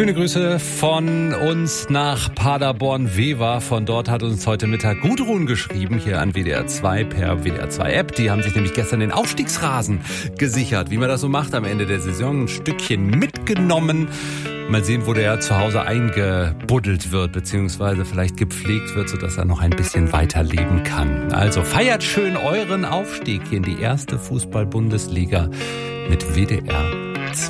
Schöne Grüße von uns nach Paderborn-Wever. Von dort hat uns heute Mittag Gudrun geschrieben, hier an WDR 2 per WDR 2 App. Die haben sich nämlich gestern den Aufstiegsrasen gesichert. Wie man das so macht am Ende der Saison. Ein Stückchen mitgenommen. Mal sehen, wo der zu Hause eingebuddelt wird, beziehungsweise vielleicht gepflegt wird, sodass er noch ein bisschen weiterleben kann. Also feiert schön euren Aufstieg hier in die erste Fußball-Bundesliga mit WDR